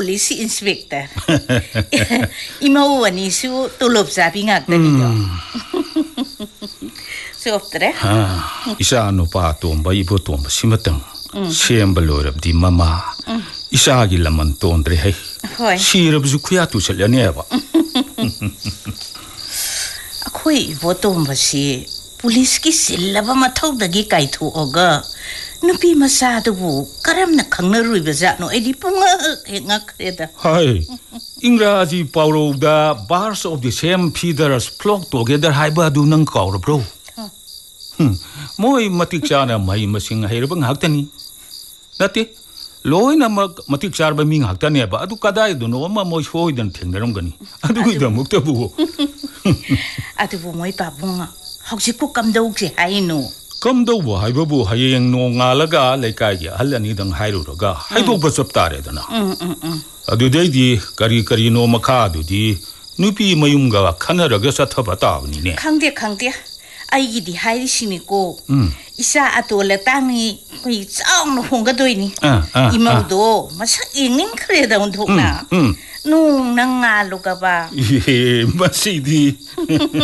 police inspector. 이모원이 수 돌롭잡이 ngak다니요. 수업들에? 이사 누파 톰바 이보 톰바 심었던 시엠블로럽디 마마 이사기 라만 톤드레 해. 시럽수 쿠야 투설려내봐. 아코이 이보 톰바시 police기 실라바 마토다기 가이투어가 누피 마사도부 까람나 강나루이바자노 에디 뿡아 행악레다. 하이 잉라지 파우로다 bars of the same feathers flock together 하이바두 능 까우르브로. 모이 마틱자나 마이 마싱 하이르방 학타니. 나티 로이나 마틱자르바 밍 학타네바 아두 까다이도 노마 모이 호이던 탱나름거니. 아두이다 먹다부. 아두부 모이 바붕아. 혹시 꼭 감독지 하이노. 감독부 하이바부 하이행 농알라가 레카이기 할라니당 하이루라가 하이도버 섭다레다나. 아두데이디 까리 노마카두디 누피 마윰가 카나라가 사타바타브니네. 강대 아이기디 하이리시니고 이사 아토레 땅이 거의 짱노 홍가도이니. 이모도 마사 잉잉 그래다 온통나. 농낭알로가 봐. 예, 마시디.